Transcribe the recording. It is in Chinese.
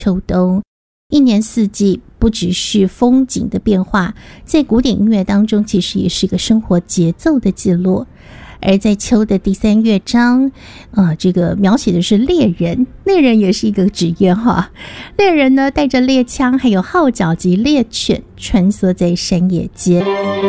秋冬，一年四季不只是风景的变化，在古典音乐当中其实也是个生活节奏的记录。而在秋的第3乐章，这个描写的是猎人，猎人也是一个职业哈。猎人呢带着猎枪，还有号角及猎犬，穿梭在山野间。